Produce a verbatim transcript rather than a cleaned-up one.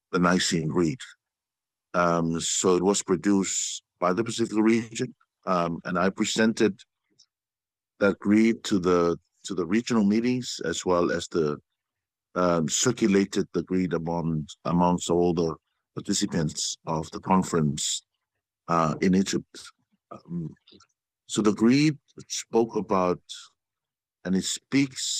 the Nicene Creed. Um, so it was produced by the Pacific region, um, and I presented that creed to the to the regional meetings as well as the um, circulated the creed among amongst all the participants of the conference uh, in Egypt. Um, so the creed spoke about, and it speaks